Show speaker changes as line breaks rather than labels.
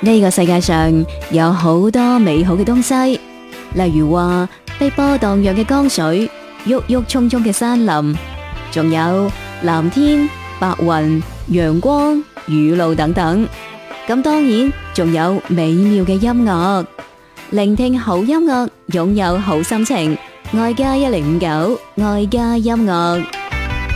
呢個世界上有好多美好嘅東西，例如話碧波蕩漾嘅江水、鬱鬱蔥蔥嘅山林，仲有藍天、白雲、陽光、雨露等等。咁當然仲有美妙嘅音樂，聆聽好音樂，擁有好心情。愛家1059，愛家音樂。